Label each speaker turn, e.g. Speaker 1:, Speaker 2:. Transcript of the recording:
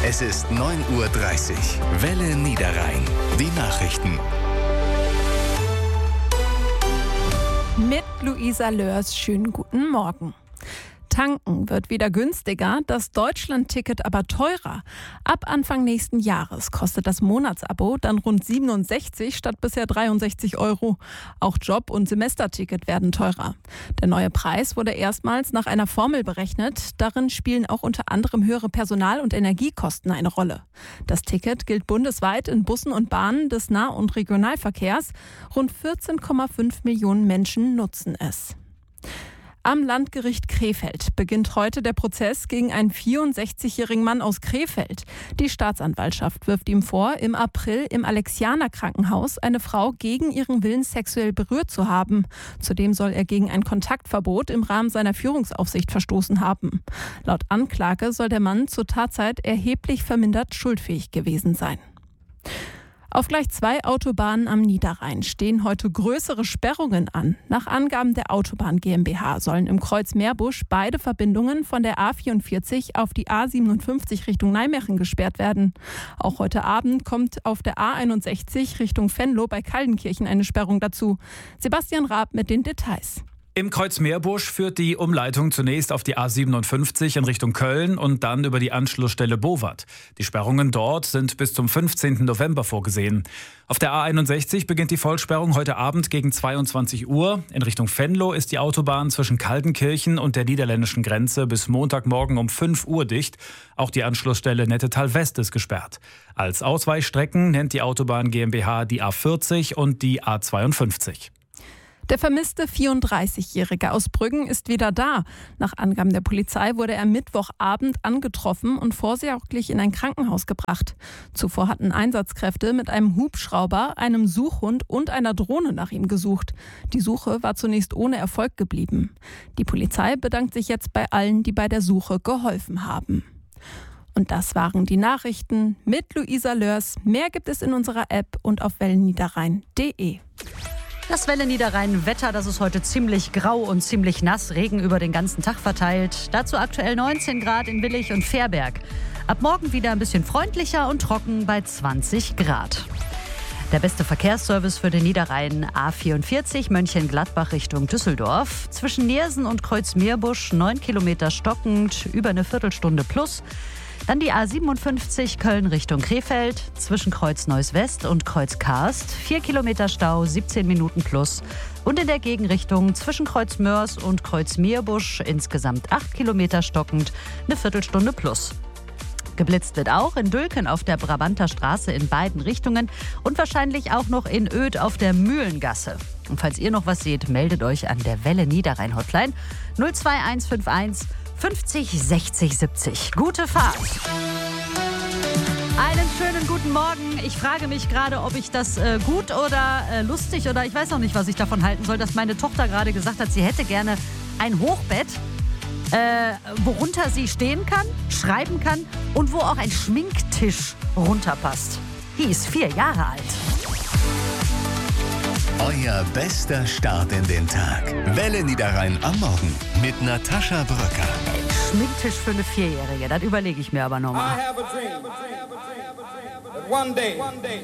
Speaker 1: Es ist 9:30 Uhr. Welle Niederrhein. Die Nachrichten.
Speaker 2: Mit Luisa Lörs, schönen guten Morgen. Tanken wird wieder günstiger, das Deutschland-Ticket aber teurer. Ab Anfang nächsten Jahres kostet das Monatsabo dann rund 67 statt bisher 63 Euro. Auch Job- und Semesterticket werden teurer. Der neue Preis wurde erstmals nach einer Formel berechnet. Darin spielen auch unter anderem höhere Personal- und Energiekosten eine Rolle. Das Ticket gilt bundesweit in Bussen und Bahnen des Nah- und Regionalverkehrs. Rund 14,5 Millionen Menschen nutzen es. Am Landgericht Krefeld beginnt heute der Prozess gegen einen 64-jährigen Mann aus Krefeld. Die Staatsanwaltschaft wirft ihm vor, im April im Alexianer-Krankenhaus eine Frau gegen ihren Willen sexuell berührt zu haben. Zudem soll er gegen ein Kontaktverbot im Rahmen seiner Führungsaufsicht verstoßen haben. Laut Anklage soll der Mann zur Tatzeit erheblich vermindert schuldfähig gewesen sein. Auf gleich 2 Autobahnen am Niederrhein stehen heute größere Sperrungen an. Nach Angaben der Autobahn GmbH sollen im Kreuz Meerbusch beide Verbindungen von der A44 auf die A57 Richtung Nijmegen gesperrt werden. Auch heute Abend kommt auf der A61 Richtung Venlo bei Kaldenkirchen eine Sperrung dazu. Sebastian Raab mit den Details.
Speaker 3: Im Kreuz Meerbusch führt die Umleitung zunächst auf die A57 in Richtung Köln und dann über die Anschlussstelle Bowat. Die Sperrungen dort sind bis zum 15. November vorgesehen. Auf der A61 beginnt die Vollsperrung heute Abend gegen 22 Uhr. In Richtung Venlo ist die Autobahn zwischen Kaldenkirchen und der niederländischen Grenze bis Montagmorgen um 5 Uhr dicht. Auch die Anschlussstelle Nettetal West ist gesperrt. Als Ausweichstrecken nennt die Autobahn GmbH die A40 und die A52.
Speaker 2: Der vermisste 34-Jährige aus Brüggen ist wieder da. Nach Angaben der Polizei wurde er Mittwochabend angetroffen und vorsorglich in ein Krankenhaus gebracht. Zuvor hatten Einsatzkräfte mit einem Hubschrauber, einem Suchhund und einer Drohne nach ihm gesucht. Die Suche war zunächst ohne Erfolg geblieben. Die Polizei bedankt sich jetzt bei allen, die bei der Suche geholfen haben. Und das waren die Nachrichten mit Luisa Lörs. Mehr gibt es in unserer App und auf wellenniederrhein.de.
Speaker 4: Das Welle Niederrhein Wetter, das ist heute ziemlich grau und ziemlich nass, Regen über den ganzen Tag verteilt. Dazu aktuell 19 Grad in Willich und Fährberg. Ab morgen wieder ein bisschen freundlicher und trocken bei 20 Grad. Der beste Verkehrsservice für den Niederrhein: A44 Mönchengladbach Richtung Düsseldorf. Zwischen Niersen und Kreuz Meerbusch 9 Kilometer stockend, über eine Viertelstunde plus. Dann die A57 Köln Richtung Krefeld, zwischen Kreuz Neuss West und Kreuz Karst, 4 Kilometer Stau, 17 Minuten plus. Und in der Gegenrichtung zwischen Kreuz Mörs und Kreuz Meerbusch insgesamt 8 Kilometer stockend, eine Viertelstunde plus. Geblitzt wird auch in Dülken auf der Brabanter Straße in beiden Richtungen und wahrscheinlich auch noch in Oedt auf der Mühlengasse. Und falls ihr noch was seht, meldet euch an der Welle Niederrhein Hotline 02151 50 60 70. Gute Fahrt! Einen schönen guten Morgen. Ich frage mich gerade, ob ich das gut oder lustig oder ich weiß noch nicht, was ich davon halten soll, dass meine Tochter gerade gesagt hat, sie hätte gerne ein Hochbett, worunter sie stehen kann, schreiben kann und wo auch ein Schminktisch runterpasst. Die ist 4 Jahre alt.
Speaker 1: Euer bester Start in den Tag. Welle Niederrhein am Morgen mit Natascha Bröcker.
Speaker 4: Schminktisch für eine 4-Jährige, das überlege ich mir aber nochmal.